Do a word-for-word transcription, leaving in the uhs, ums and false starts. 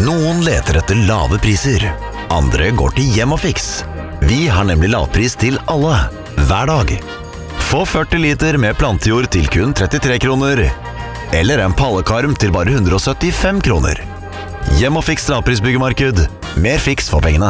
Noen leter etter lave priser. Andre går til Hjemmofix. Vi har nemlig lavpris til alle, hver dag. Få førti liter med plantejord til kun trettitre kroner. Eller en pallekarm til bare hundre og syttifem kroner. Hjemmofix lavprisbyggemarked. Mer fiks for pengene.